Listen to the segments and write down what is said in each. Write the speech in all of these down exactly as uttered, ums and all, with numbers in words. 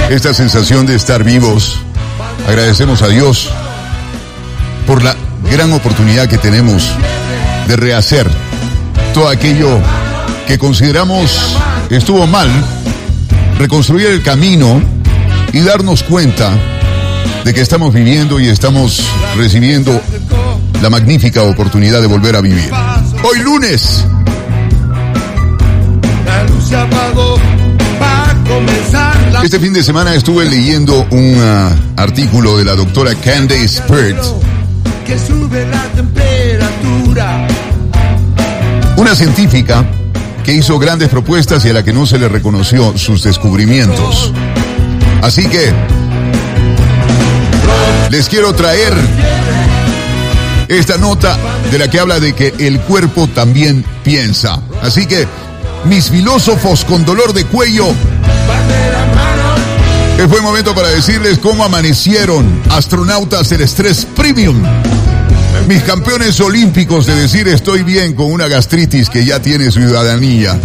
esta sensación de estar vivos. Agradecemos a Dios por la gran oportunidad que tenemos de rehacer todo aquello que consideramos estuvo mal, reconstruir el camino y darnos cuenta de que estamos viviendo y estamos recibiendo la magnífica oportunidad de volver a vivir. Hoy lunes. Este fin de semana estuve leyendo un uh, artículo de la doctora Candace Pert, una científica que hizo grandes propuestas y a la que no se le reconoció sus descubrimientos. Así que les quiero traer esta nota de la que habla de que el cuerpo también piensa. Así que, mis filósofos con dolor de cuello, es buen momento para decirles cómo amanecieron astronautas del estrés premium. Mis campeones olímpicos de decir estoy bien con una gastritis que ya tiene ciudadanía.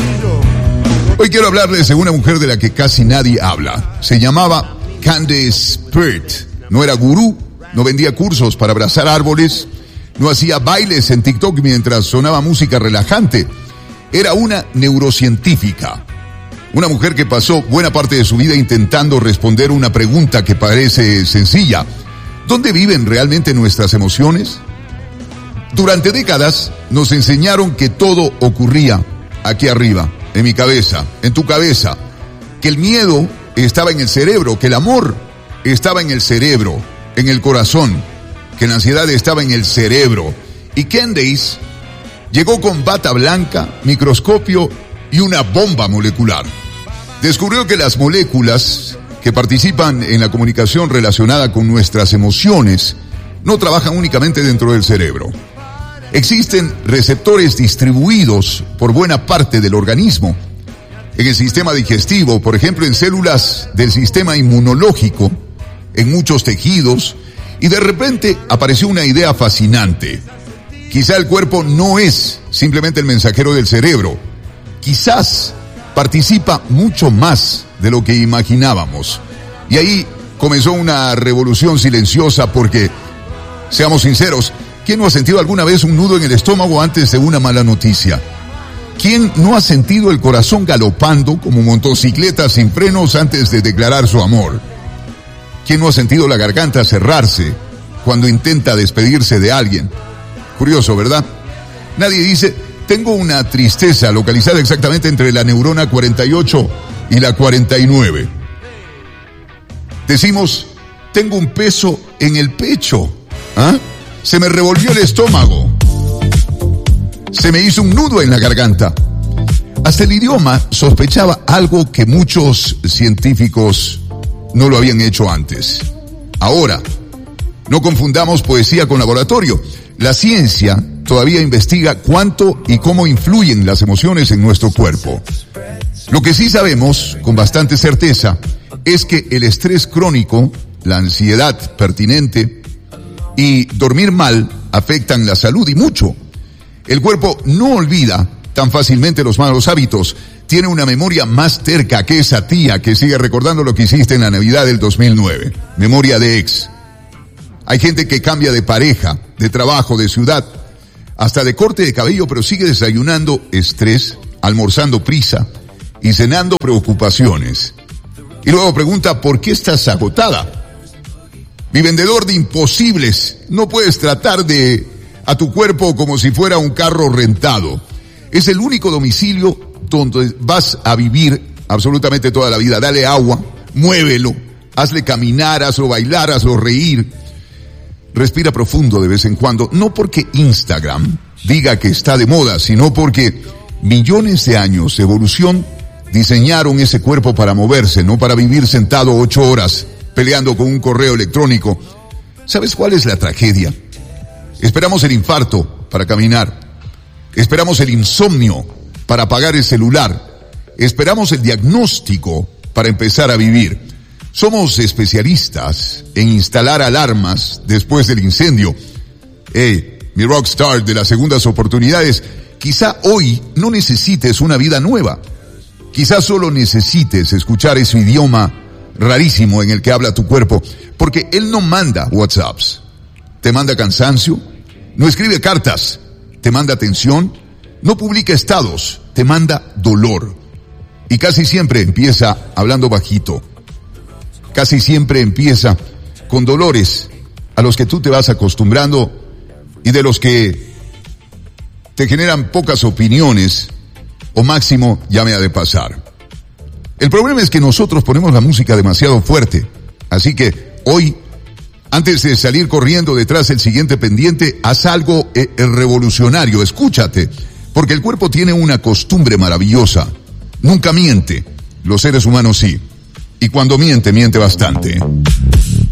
Hoy quiero hablarles de una mujer de la que casi nadie habla. Se llamaba Candace Pert. No era gurú, no vendía cursos para abrazar árboles, no hacía bailes en TikTok mientras sonaba música relajante. Era una neurocientífica. Una mujer que pasó buena parte de su vida intentando responder una pregunta que parece sencilla. ¿Dónde viven realmente nuestras emociones? Durante décadas nos enseñaron que todo ocurría aquí arriba, en mi cabeza, en tu cabeza. Que el miedo estaba en el cerebro, que el amor estaba en el cerebro, en el corazón, que la ansiedad estaba en el cerebro. Y Candace llegó con bata blanca, microscopio y una bomba molecular. Descubrió que las moléculas que participan en la comunicación relacionada con nuestras emociones no trabajan únicamente dentro del cerebro. Existen receptores distribuidos por buena parte del organismo. En el sistema digestivo, por ejemplo, en células del sistema inmunológico, en muchos tejidos, y de repente apareció una idea fascinante. Quizá el cuerpo no es simplemente el mensajero del cerebro. Quizás participa mucho más de lo que imaginábamos. Y ahí comenzó una revolución silenciosa porque, seamos sinceros, ¿quién no ha sentido alguna vez un nudo en el estómago antes de una mala noticia? ¿Quién no ha sentido el corazón galopando como motocicleta sin frenos antes de declarar su amor? ¿Quién no ha sentido la garganta cerrarse cuando intenta despedirse de alguien? Curioso, ¿verdad? Nadie dice, tengo una tristeza localizada exactamente entre la neurona cuarenta y ocho y la cuarenta y nueve. Decimos, tengo un peso en el pecho. ¿Ah? Se me revolvió el estómago. Se me hizo un nudo en la garganta. Hasta el idioma sospechaba algo que muchos científicos no lo habían hecho antes. Ahora, no confundamos poesía con laboratorio. La ciencia todavía investiga cuánto y cómo influyen las emociones en nuestro cuerpo. Lo que sí sabemos con bastante certeza es que el estrés crónico, la ansiedad pertinente y dormir mal afectan la salud y mucho. El cuerpo no olvida tan fácilmente los malos hábitos. Tiene una memoria más terca que esa tía que sigue recordando lo que hiciste en la Navidad del dos mil nueve. Memoria de ex. Hay gente que cambia de pareja, de trabajo, de ciudad, hasta de corte de cabello, pero sigue desayunando estrés, almorzando prisa y cenando preocupaciones. Y luego pregunta, ¿por qué estás agotada? Mi vendedor de imposibles, no puedes tratar de a tu cuerpo como si fuera un carro rentado. Es el único domicilio donde vas a vivir absolutamente toda la vida. Dale agua, muévelo, hazle caminar, hazlo bailar, hazlo reír. Respira profundo de vez en cuando, no porque Instagram diga que está de moda, sino porque millones de años de evolución diseñaron ese cuerpo para moverse, no para vivir sentado ocho horas peleando con un correo electrónico. ¿Sabes cuál es la tragedia? Esperamos el infarto para caminar. Esperamos el insomnio para apagar el celular. Esperamos el diagnóstico para empezar a vivir. Somos especialistas en instalar alarmas después del incendio. Hey, mi rockstar de las segundas oportunidades, quizá hoy no necesites una vida nueva. Quizá solo necesites escuchar ese idioma rarísimo en el que habla tu cuerpo, porque él no manda WhatsApps, te manda cansancio, no escribe cartas, te manda tensión, no publica estados, te manda dolor. Y casi siempre empieza hablando bajito, casi siempre empieza con dolores a los que tú te vas acostumbrando y de los que te generan pocas opiniones o máximo ya me ha de pasar. El problema es que nosotros ponemos la música demasiado fuerte, así que hoy, antes de salir corriendo detrás del siguiente pendiente, haz algo eh, revolucionario, escúchate, porque el cuerpo tiene una costumbre maravillosa, nunca miente, los seres humanos sí, y cuando miente, miente bastante.